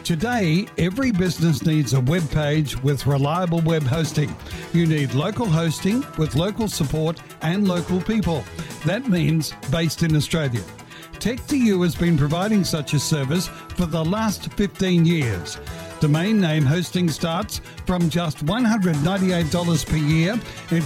Today, every business needs a web page with reliable web hosting. You need local hosting with local support and local people. That means based in Australia. Tech2U has been providing such a service for the last 15 years. Domain name hosting starts from just $198 per year. It